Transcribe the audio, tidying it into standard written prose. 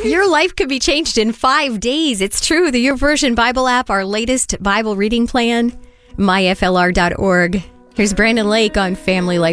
Your life could be changed in 5 days. It's true. The YouVersion Bible app, our latest Bible reading plan, myflr.org. Here's Brandon Lake on Family Life